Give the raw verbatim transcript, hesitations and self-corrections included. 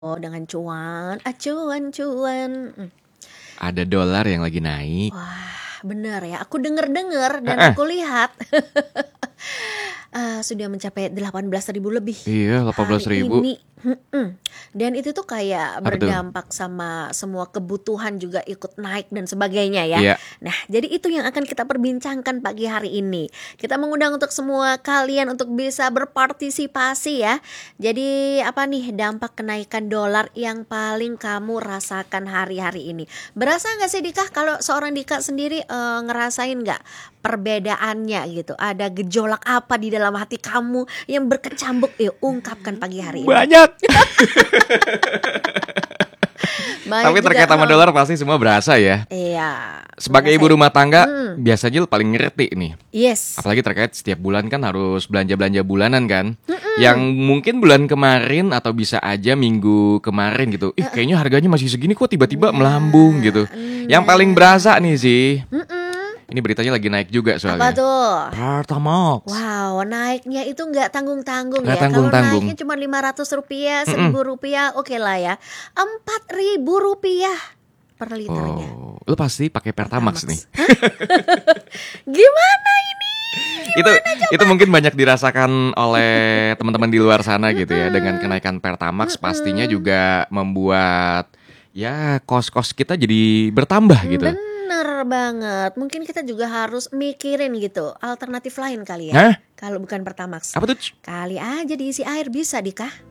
Oh, dengan cuan, acuan cuan. Mmm. Ada dolar yang lagi naik. Wah, bener ya, aku denger-denger dan Heeh. aku lihat, eee, sudah mencapai delapan belas ribu lebih Iya, delapan belas hari ribu. ini, mhm, dan itu tuh kayak Apa tuh? berdampak sama semua kebutuhan juga ikut naik dan sebagainya ya. Iya. Nah, jadi itu yang akan kita perbincangkan pagi hari ini. Kita mengundang untuk semua kalian untuk bisa berpartisipasi ya. Jadi apa nih dampak kenaikan dolar yang paling kamu rasakan hari-hari ini? Berasa nggak sih Dika kalau seorang Dika sendiri, eee, ngerasain nggak perbedaannya gitu? Ada gejolak apa di dalam hati kamu yang berkecamuk? Yuk ungkapkan pagi hari ini. Banyak. Banyak Tapi juga, terkait sama heeh. dolar pasti semua berasa ya. Iya, Sebagai berasa ibu ya? rumah tangga, Mmm. biasanya paling ngerti nih. Yes. Apalagi terkait setiap bulan kan harus belanja-belanja bulanan kan. Yang Mhm. mungkin bulan kemarin atau bisa aja minggu kemarin gitu, ih Heeh. kayaknya harganya masih segini kok tiba-tiba melambung gitu. Nah, Yang paling nah. berasa nih sih, Mhm. ini beritanya lagi naik juga Apa soalnya. tuh? Pertamax. Wow, naiknya itu nggak tanggung-tanggung Nggak ya. Kalau tanggung-tanggung. naiknya cuma lima ratus rupiah, Mhm. seribu rupiah, okelah ya. empat ribu rupiah per liternya. Oh, lu pasti pakai Pertamax nih. Pertamax. Hah? Gimana ini? Itu Gimana itu coba? mungkin banyak dirasakan oleh teman-teman di luar sana gitu ya. Dengan Mhm. kenaikan Pertamax pastinya Mhm. juga membuat ya kos-kos kita jadi bertambah gitu. Bener banget. Mungkin kita juga harus mikirin gitu alternatif lain kali ya. Hah? Kalau bukan Pertamax. Apa tuh? Kali aja diisi air bisa Dika.